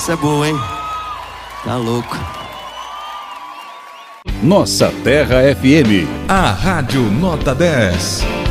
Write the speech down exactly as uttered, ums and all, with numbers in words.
Isso é boa, hein? Tá louco. Nossa Terra F M. A Rádio Nota dez.